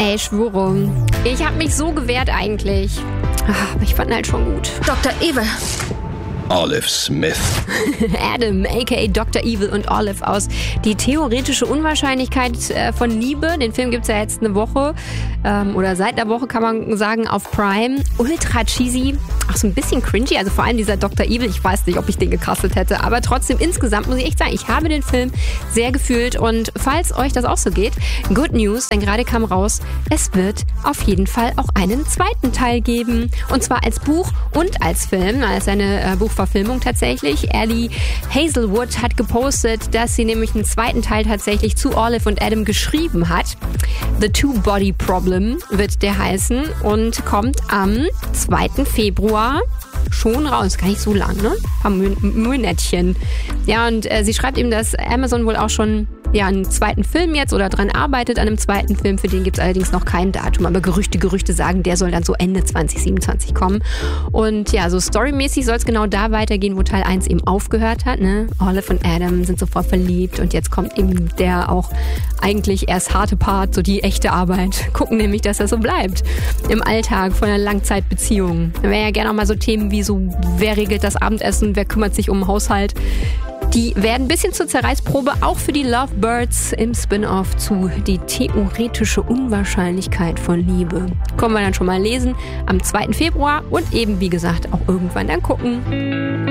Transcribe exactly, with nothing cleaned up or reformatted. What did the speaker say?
Ey, ich schwöre. Ich habe mich so gewehrt eigentlich. Aber ich fand ihn halt schon gut. Doktor Evil. Olive Smith. Adam, aka Doktor Evil und Olive aus Die theoretische Unwahrscheinlichkeit äh, von Liebe. Den Film gibt's ja jetzt eine Woche ähm, oder seit einer Woche kann man sagen auf Prime. Ultra cheesy, auch so ein bisschen cringy, also vor allem dieser Doktor Evil. Ich weiß nicht, ob ich den gecastet hätte, aber trotzdem insgesamt muss ich echt sagen, ich habe den Film sehr gefühlt und falls euch das auch so geht, Good News, denn gerade kam raus, es wird auf jeden Fall auch einen zweiten Teil geben und zwar als Buch und als Film, als eine äh, Buchverfilmung tatsächlich. Ellie Hazelwood hat gepostet, dass sie nämlich einen zweiten Teil tatsächlich zu Olive und Adam geschrieben hat. The Two-Body Problem wird der heißen und kommt am zweiten Februar schon raus. Gar nicht so lang, ne? Ein paar Monatchen. Ja, und äh, sie schreibt eben, dass Amazon wohl auch schon ja, einen zweiten Film jetzt oder dran arbeitet an einem zweiten Film. Für den gibt es allerdings noch kein Datum. Aber Gerüchte, Gerüchte sagen, der soll dann so Ende zwanzig siebenundzwanzig kommen. Und ja, so storymäßig soll es genau da weitergehen, wo Teil eins eben aufgehört hat. Ne? Olive und Adam sind sofort verliebt und jetzt kommt eben der auch eigentlich erst harte Part, so die echte Arbeit. Gucken nämlich, dass das so bleibt im Alltag von einer Langzeitbeziehung. Da wären ja gerne auch mal so Themen wie so, wer regelt das Abendessen, wer kümmert sich um den Haushalt. Die werden ein bisschen zur Zerreißprobe, auch für die Lovebirds im Spin-off zu Die theoretische Unwahrscheinlichkeit von Liebe. Können wir dann schon mal lesen am zweiten Februar und eben, wie gesagt, auch irgendwann dann gucken.